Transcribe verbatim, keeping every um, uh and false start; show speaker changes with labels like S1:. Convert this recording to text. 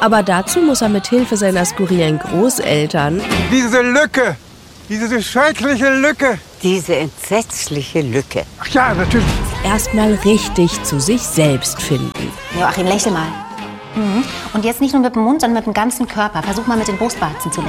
S1: Aber dazu muss er mit Hilfe seiner skurrilen Großeltern
S2: Diese Lücke, diese schreckliche Lücke.
S3: Diese entsetzliche Lücke.
S2: Ach ja, natürlich.
S1: erstmal richtig zu sich selbst finden.
S4: Joachim, lächel mal. Mhm. Und jetzt nicht nur mit dem Mund, sondern mit dem ganzen Körper. Versuch mal mit den Brustwarzen zu lächeln.